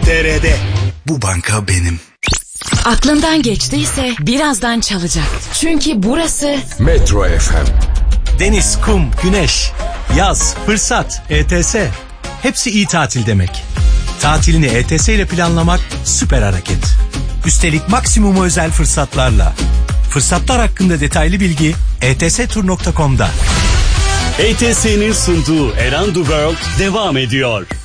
metro.com.tr'de. Bu banka benim. Aklından geçtiyse birazdan çalacak. Çünkü burası Metro FM. Deniz, kum, güneş, yaz, fırsat, ETS. Hepsi iyi tatil demek. Tatilini ETS ile planlamak süper hareket. Üstelik maksimum özel fırsatlarla. Fırsatlar hakkında detaylı bilgi etstur.com'da. ETS'nin sunduğu Erandu World devam ediyor.